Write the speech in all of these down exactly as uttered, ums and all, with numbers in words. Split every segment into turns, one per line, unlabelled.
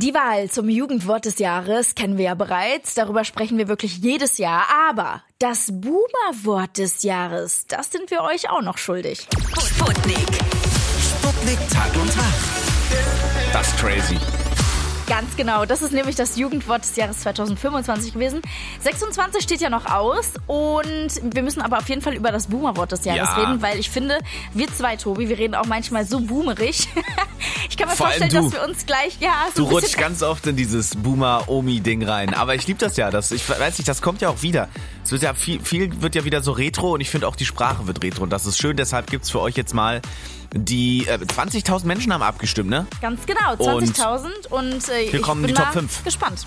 Die Wahl zum Jugendwort des Jahres kennen wir ja bereits. Darüber sprechen wir wirklich jedes Jahr. Aber das Boomer-Wort des Jahres, das sind wir euch auch noch schuldig.
Sputnik.
Sputnik Tag und Tag. Das ist crazy.
Ganz genau, das ist nämlich das Jugendwort des Jahres zwanzig fünfundzwanzig gewesen. sechsundzwanzig steht ja noch aus und wir müssen aber auf jeden Fall über das Boomer-Wort des Jahres
Ja.
reden, weil ich finde, wir zwei, Tobi, wir reden auch manchmal so boomerig. Ich kann mir
Vor allem
vorstellen,
du.
dass wir uns gleich, ja, so
Du
ein
rutschst
bisschen...
ganz oft in dieses Boomer-Omi-Ding rein. Aber ich liebe das ja. Das, ich weiß nicht, das kommt ja auch wieder. Es wird ja viel, viel wird ja wieder so retro und ich finde auch die Sprache wird retro. Und das ist schön, deshalb gibt's für euch jetzt mal die äh, zwanzigtausend Menschen haben abgestimmt, ne?
Ganz genau, zwanzigtausend und äh,
Hier
ich
kommen
bin
die Top
mal
fünf.
gespannt.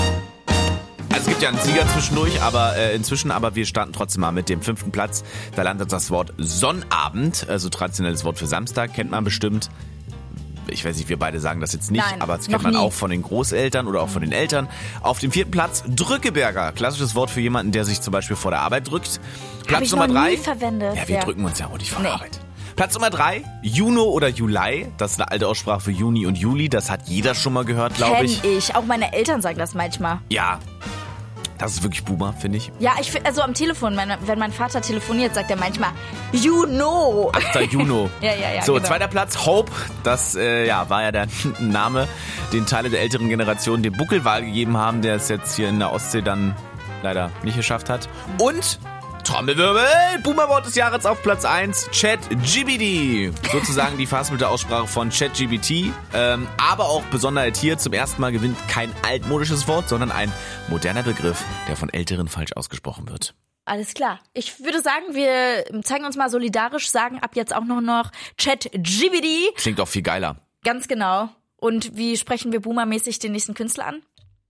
Also es gibt ja einen Sieger zwischendurch, aber äh, inzwischen, aber wir starten trotzdem mal mit dem fünften Platz. Da landet das Wort Sonnabend, also traditionelles Wort für Samstag, kennt man bestimmt. Ich weiß nicht, wir beide sagen das jetzt nicht,
Nein,
aber das
noch
kennt man
nie.
auch von den Großeltern oder auch von den Eltern. Auf dem vierten Platz Drückeberger, klassisches Wort für jemanden, der sich zum Beispiel vor der Arbeit drückt. Platz
ich
Nummer
noch
drei.
nie verwendet,
Ja, wir
ja.
drücken uns ja auch nicht vor
Nee.
der Arbeit. Platz Nummer drei, Juno oder Juli. Das ist eine alte Aussprache für Juni und Juli. Das hat jeder schon mal gehört, glaube
Kenn
ich.
ich. Auch meine Eltern sagen das manchmal.
Ja, das ist wirklich Boomer, finde ich.
Ja, ich finde, also am Telefon, meine, wenn mein Vater telefoniert, sagt er manchmal, you know.
achter Juni.
Ja, ja, ja,
So,
genau.
zweiter Platz, Hope. Das äh, ja, war ja der Name, den Teile der älteren Generation dem Buckelwal gegeben haben, der es jetzt hier in der Ostsee dann leider nicht geschafft hat. Und Trommelwirbel, Boomerwort des Jahres auf Platz eins, ChatGPT. Sozusagen die verhaspelte Aussprache von ChatGPT. Ähm, aber auch Besonderheit hier, zum ersten Mal gewinnt kein altmodisches Wort, sondern ein moderner Begriff, der von Älteren falsch ausgesprochen wird.
Alles klar. Ich würde sagen, wir zeigen uns mal solidarisch, sagen ab jetzt auch noch noch ChatGPT.
Klingt auch viel geiler.
Ganz genau. Und wie sprechen wir boomermäßig den nächsten Künstler an?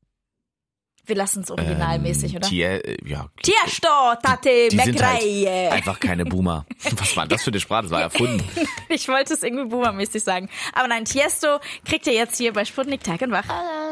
Wir lassen es originalmäßig,
ähm,
oder?
Tier, äh, ja.
Tiesto, Tate,
Die sind halt
Mekreie.
einfach keine Boomer. Was war das für eine Sprache? Das war erfunden.
Ich wollte es irgendwie boomermäßig sagen. Aber nein, Tiesto kriegt ihr jetzt hier bei Sputnik Tag und Wach.